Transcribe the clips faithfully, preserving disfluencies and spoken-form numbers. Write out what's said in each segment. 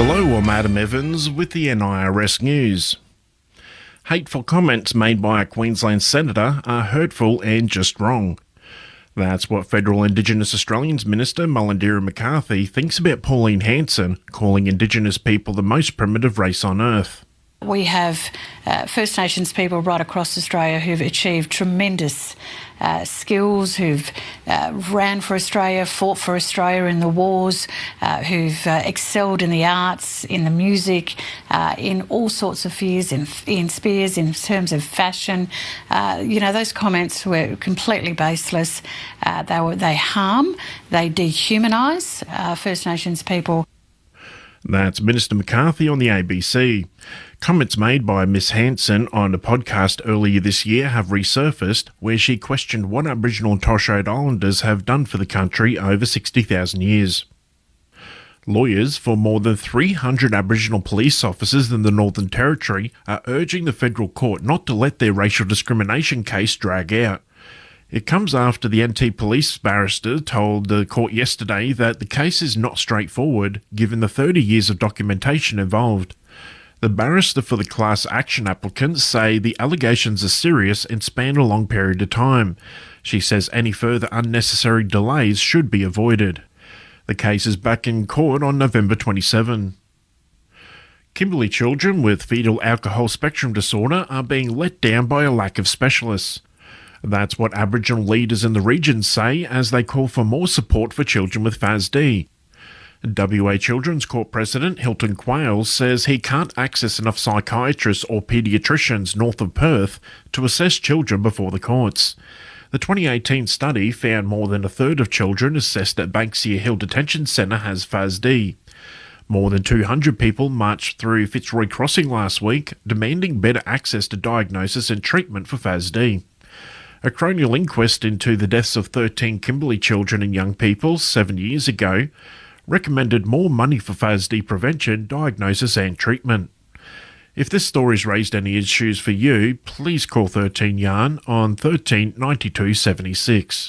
Hello, I'm Adam Evans with the N I R S News. Hateful comments made by a Queensland senator are hurtful and just wrong. That's what Federal Indigenous Australians Minister Mullendera McCarthy thinks about Pauline Hanson calling Indigenous people the most primitive race on earth. We have uh, First Nations people right across Australia who've achieved tremendous uh, skills, who've uh, ran for Australia, fought for Australia in the wars, uh, who've uh, excelled in the arts, in the music, uh, in all sorts of spheres, in, in spheres, in terms of fashion. Uh, you know, those comments were completely baseless. Uh, they were, they harm, they dehumanise uh, First Nations people. That's Minister McCarthy on the A B C. Comments made by Miss Hanson on a podcast earlier this year have resurfaced, where she questioned what Aboriginal and Torres Strait Islanders have done for the country over sixty thousand years. Lawyers for more than three hundred Aboriginal police officers in the Northern Territory are urging the federal court not to let their racial discrimination case drag out. It comes after the anti-police barrister told the court yesterday that the case is not straightforward, given the thirty years of documentation involved. The barrister for the class action applicants say the allegations are serious and span a long period of time. She says any further unnecessary delays should be avoided. The case is back in court on November twenty-seventh. Kimberley children with fetal alcohol spectrum disorder are being let down by a lack of specialists. That's what Aboriginal leaders in the region say as they call for more support for children with F A S D. W A Children's Court President Hilton Quayle says he can't access enough psychiatrists or paediatricians north of Perth to assess children before the courts. The twenty eighteen study found more than a third of children assessed at Banksia Hill Detention Centre has F A S D. More than two hundred people marched through Fitzroy Crossing last week, demanding better access to diagnosis and treatment for F A S D. A coronial inquest into the deaths of thirteen Kimberley children and young people seven years ago recommended more money for F A S D prevention, diagnosis and treatment. If this story's raised any issues for you, please call thirteen Yarn on thirteen ninety-two seventy-six.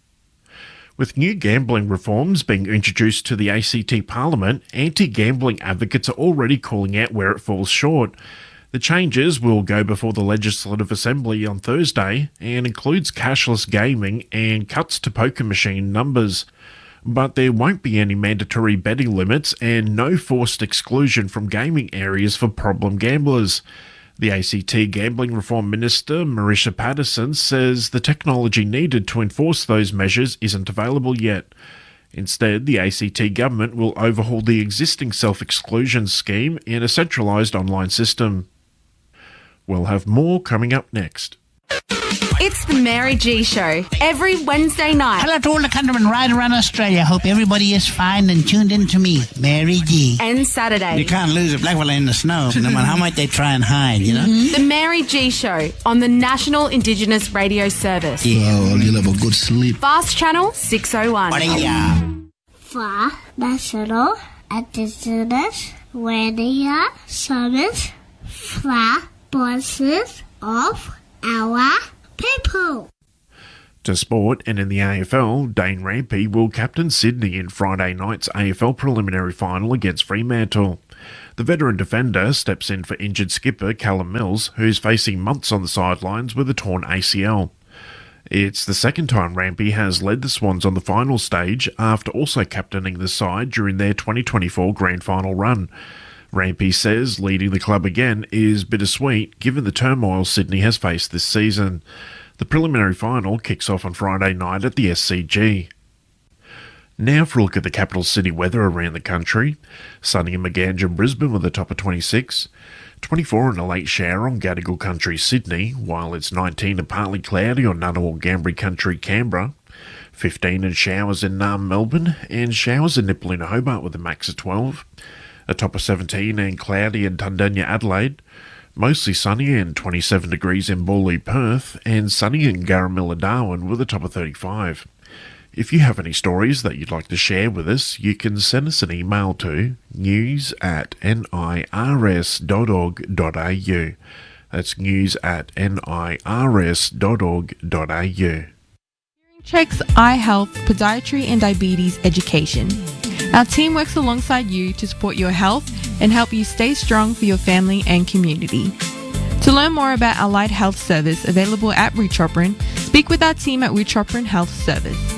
With new gambling reforms being introduced to the A C T Parliament, anti-gambling advocates are already calling out where it falls short. The changes will go before the Legislative Assembly on Thursday and includes cashless gaming and cuts to poker machine numbers. But there won't be any mandatory betting limits and no forced exclusion from gaming areas for problem gamblers. The A C T Gambling Reform Minister, Marisha Patterson, says the technology needed to enforce those measures isn't available yet. Instead, the A C T government will overhaul the existing self-exclusion scheme in a centralised online system. We'll have more coming up next. It's the Mary G Show, every Wednesday night. Hello to all the countrymen right around Australia. Hope everybody is fine and tuned in to me, Mary G. And Saturday. You can't lose a black fella in the snow, no matter how much they try and hide, you know? Mm-hmm. The Mary G Show on the National Indigenous Radio Service. Yeah, well, you'll have a good sleep. Fast Channel six oh one. For National Indigenous Radio Service, for voices of our people. To sport, and in the A F L, Dane Rampy will captain Sydney in Friday night's A F L preliminary final against Fremantle. The veteran defender steps in for injured skipper Callum Mills, who's facing months on the sidelines with a torn A C L. It's the second time Rampy has led the Swans on the final stage after also captaining the side during their twenty twenty-four grand final run. Rampy says leading the club again is bittersweet given the turmoil Sydney has faced this season. The preliminary final kicks off on Friday night at the S C G. Now for a look at the capital city weather around the country. Sunny in Magandra, Brisbane with a top of twenty-six. twenty-four and a late shower on Gadigal Country, Sydney, while it's nineteen and partly cloudy on Ngunnawal, Gambri Country, Canberra. fifteen and showers in Naarm, Melbourne, and showers in Nipaluna, Hobart with a max of twelve. A top of seventeen and cloudy in Tundanya, Adelaide. Mostly sunny and twenty-seven degrees in Bawley, Perth, and sunny in Garramilla, Darwin with a top of thirty-five. If you have any stories that you'd like to share with us, you can send us an email to news at nirs dot org dot a u. That's news at nirs dot org dot a u. Checks Eye Health, Podiatry and Diabetes Education. Our team works alongside you to support your health and help you stay strong for your family and community. To learn more about our Allied Health Service available at Wuchopperen, speak with our team at Wuchopperen Health Service.